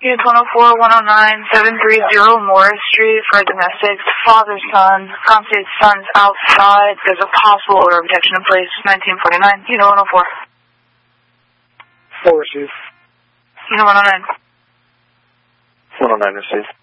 Unit 104, 109, 730 Morris Street for domestics. Father, son. Constitute son's outside. There's a possible order of protection in place. 1949. Unit 104. 4 received. Unit 109. 109 received.